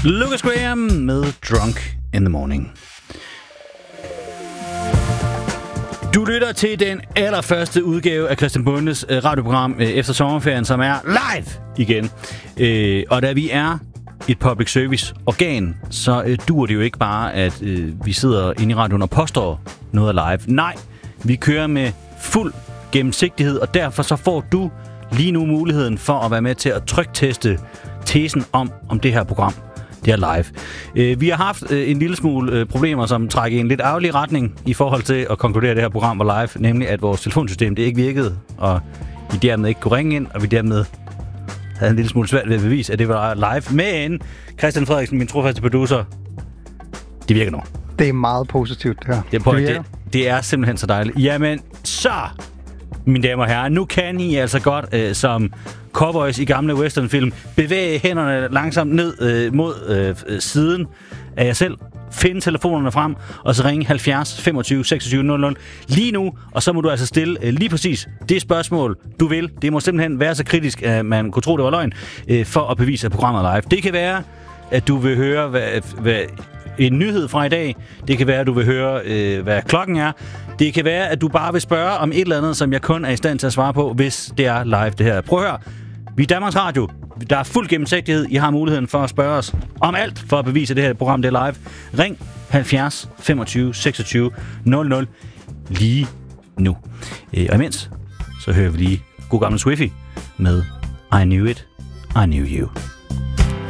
Lucas Graham med Drunk in the Morning. Du lytter til den allerførste udgave af Christian Bondes radioprogram efter sommerferien, som er live igen. Og da vi er et public service organ, så duer det jo ikke bare, at vi sidder inde i radioen og påstår noget live. Nej, vi kører med fuld gennemsigtighed, og derfor så får du lige nu muligheden for at være med til at trykteste tesen om det her program. Det er live. Vi har haft en lille smule problemer, som trækker i en lidt ærgerlig retning i forhold til at konkludere, at det her program var live, nemlig at vores telefonsystem det ikke virkede, og vi dermed ikke kunne ringe ind, og vi dermed havde en lille smule svært ved at bevise, at det var live. Men Christian Frederiksen, min trofaste producer, det virker nu. Det er meget positivt, det her. Det er simpelthen så dejligt. Jamen, så, mine damer og herrer, nu kan I altså godt, som cowboys i gamle westernfilm, bevæge hænderne langsomt ned mod siden af jer selv, finde telefonerne frem, og så ringe 70 25 26 00 lige nu, og så må du altså stille lige præcis det spørgsmål, du vil. Det må simpelthen være så kritisk, at man kunne tro, det var løgn, for at bevise, at programmet er live. Det kan være, at du vil høre, hvad en nyhed fra i dag. Det kan være, at du vil høre, hvad klokken er. Det kan være, at du bare vil spørge om et eller andet, som jeg kun er i stand til at svare på, hvis det er live, det her. Prøv at høre. Vi er Danmarks Radio. Der er fuld gennemsigtighed. I har muligheden for at spørge os om alt for at bevise, at det her program det er live. Ring 70 25 26 00 lige nu. Og imens, så hører vi lige god gamle Swiffy med I Knew It, I Knew You.